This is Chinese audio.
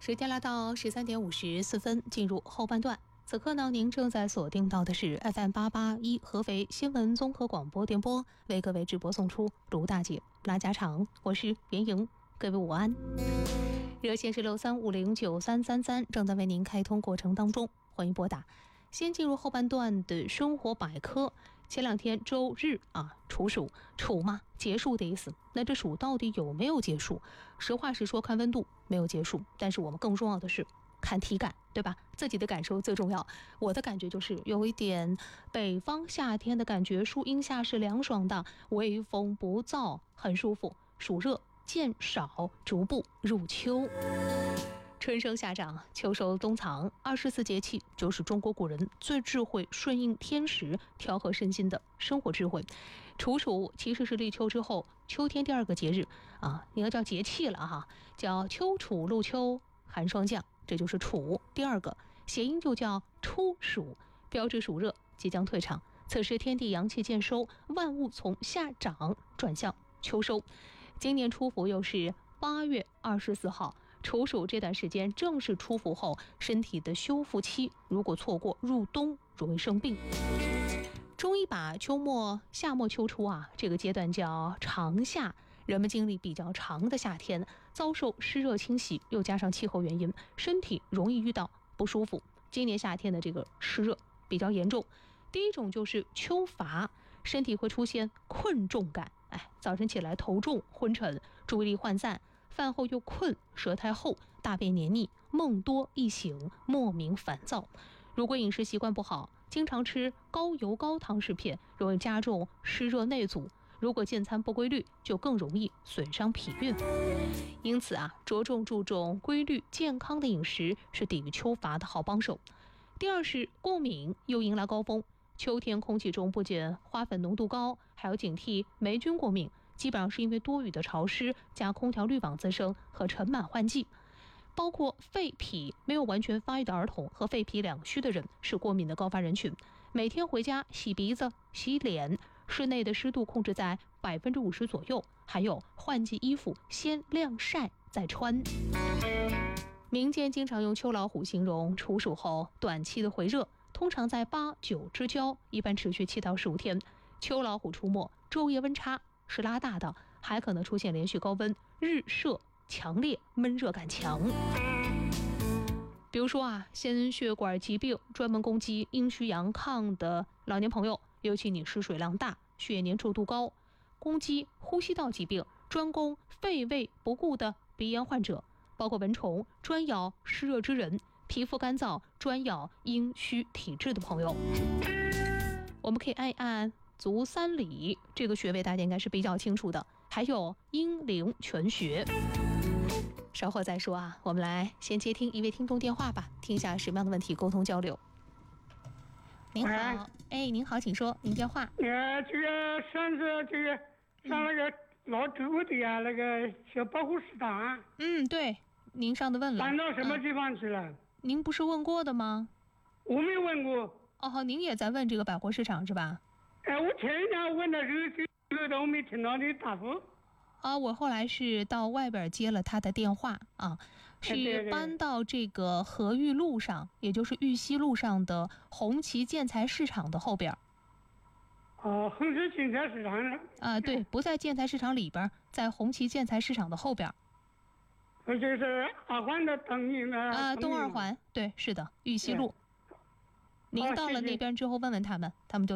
时间来到13点54分，进入后半段。此刻呢，您正在锁定到的是 FM881 合肥新闻综合广播电波，为各位直播送出卢大姐拉家常，我是袁莹，各位午安。热线是63509333，正在为您开通过程当中，欢迎拨打。先进入后半段的生活百科。前两天周日处暑，处嘛结束的意思。那这暑到底有没有结束？实话实说，看温度没有结束，但是我们更重要的是看体感，对吧？自己的感受最重要。我的感觉就是有一点北方夏天的感觉，树荫下是凉爽的，微风不燥，很舒服。暑热渐少，逐步入秋。春生夏长，秋收冬藏，24节气就是中国古人最智慧、顺应天时、调和身心的生活智慧。处暑其实是立秋之后秋天第二个节日应该叫节气了叫秋处露秋寒霜降，这就是处。第二个谐音就叫初暑，标志暑热即将退场。此时天地阳气渐收，万物从夏长转向秋收。今年初伏又是8月24号。处暑这段时间正是出伏后身体的修复期，如果错过入冬容易生病。中医把夏末秋初这个阶段叫长夏，人们经历比较长的夏天，遭受湿热侵袭，又加上气候原因，身体容易遇到不舒服。今年夏天的这个湿热比较严重。第一种就是秋乏，身体会出现困重感，早晨起来头重昏沉，注意力涣散，饭后又困，舌苔厚，大便黏腻，梦多易醒，莫名烦躁。如果饮食习惯不好，经常吃高油高糖食品，容易加重湿热内阻。如果进餐不规律，就更容易损伤脾运。因此着重注重规律健康的饮食是抵御秋乏的好帮手。第二是过敏又迎来高峰，秋天空气中不仅花粉浓度高，还要警惕霉菌过敏，基本上是因为多雨的潮湿加空调滤网滋生和尘螨换季。包括肺脾没有完全发育的儿童和肺脾两虚的人是过敏的高发人群。每天回家洗鼻子洗脸，室内的湿度控制在50%左右，还有换季衣服先晾晒再穿。民间经常用秋老虎形容处暑后短期的回热，通常在8、9之交，一般持续7到15天。秋老虎出没，昼夜温差是拉大的，还可能出现连续高温，日射强烈，闷热感强。比如说心血管疾病专门攻击阴虚阳亢的老年朋友，尤其你失水量大，血液粘稠度高；攻击呼吸道疾病专攻肺胃不顾的鼻炎患者，包括蚊虫专咬湿热之人，皮肤干燥专咬阴虚体质的朋友。我们可以按一按足三里，这个穴位大家应该是比较清楚的，还有阴陵泉穴。稍后再说我们来先接听一位听众电话吧，听一下什么样的问题沟通交流。您好，您好，请说，您电话。 这个上次上那个老猪的那个小保护市场。 对，您上的问了。 搬到什么地方去了？ 您不是问过的吗？ 我没问过。 您也在问这个百货市场是吧？ 我前一天问的这个我没听到你答复。 我后来是到外边接了他的电话是搬到这个和玉路上，也就是玉溪路上的红旗建材市场的后边。 红旗建材市场对，不在建材市场里边，在红旗建材市场的后边。 就是二环的东二环，对，是的，玉溪路。您到了那边之后问问他们就